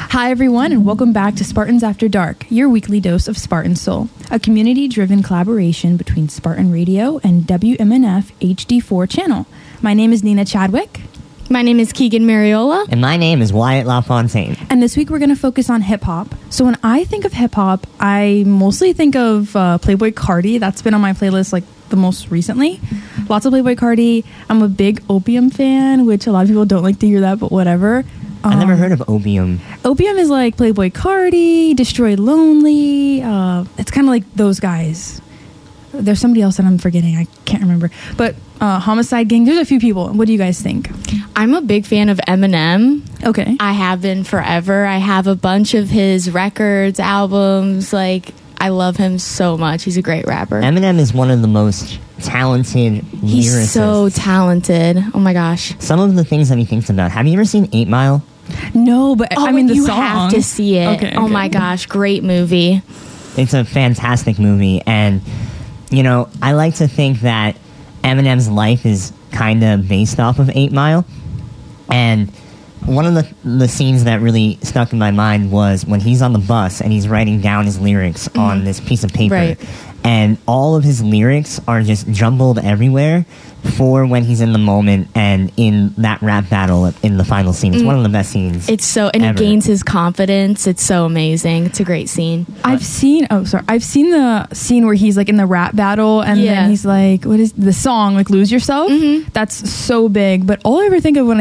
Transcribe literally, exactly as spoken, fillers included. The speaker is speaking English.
Hi, everyone, and welcome back to Spartans After Dark, your weekly dose of Spartan Soul, a community-driven collaboration between Spartan Radio and W M N F H D four channel. My name is Nina Chadwick. My name is Keegan Mariola. And my name is Wyatt LaFontaine. And this week we're going to focus on hip-hop. So when I think of hip-hop, I mostly think of uh, Playboi Carti. That's been on my playlist like the most recently. Lots of Playboi Carti. I'm a big Opium fan, which a lot of people don't like to hear that, but whatever. I never Um, heard of Opium. Opium is like Playboi Carti, Destroy Lonely. Uh, it's kind of like those guys. There's somebody else that I'm forgetting. I can't remember. But uh, Homicide Gang, there's a few people. What do you guys think? I'm a big fan of Eminem. Okay. I have been forever. I have a bunch of his records, albums. Like, I love him so much. He's a great rapper. Eminem is one of the most talented He's lyricists. so talented. Oh my gosh. Some of the things that he thinks about. Have you ever seen eight mile? No, but Oh, I mean the you song. have to see it. Okay, Oh okay. my gosh, great movie. It's a fantastic movie, and you know, I like to think that Eminem's life is kind of based off of eight mile. And one of the the scenes that really stuck in my mind was when he's on the bus and he's writing down his lyrics mm-hmm. on this piece of paper. Right. And all of his lyrics are just jumbled everywhere for when he's in the moment and in that rap battle in the final scene. It's mm. one of the best scenes. It's so, and ever. it gains his confidence. It's so amazing. It's a great scene. I've seen, oh, sorry. I've seen the scene where he's like in the rap battle and Yeah. then he's like, what is the song? Like Lose Yourself? Mm-hmm. That's so big. But all I ever think of when